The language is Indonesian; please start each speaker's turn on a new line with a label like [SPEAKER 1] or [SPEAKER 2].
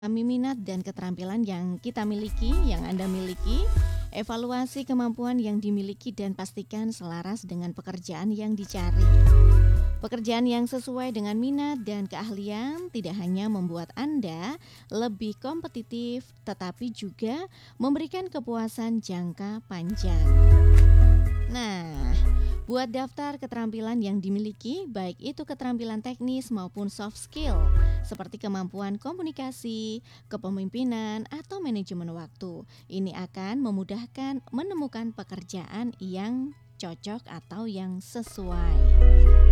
[SPEAKER 1] Kami minat dan keterampilan yang kita miliki, yang Anda miliki, evaluasi kemampuan yang dimiliki dan pastikan selaras dengan pekerjaan yang dicari. Pekerjaan yang sesuai dengan minat dan keahlian tidak hanya membuat Anda lebih kompetitif, tetapi juga memberikan kepuasan jangka panjang. Nah, buat daftar keterampilan yang dimiliki, baik itu keterampilan teknis maupun soft skill, seperti kemampuan komunikasi, kepemimpinan, atau manajemen waktu. Ini akan memudahkan menemukan pekerjaan yang cocok atau yang sesuai.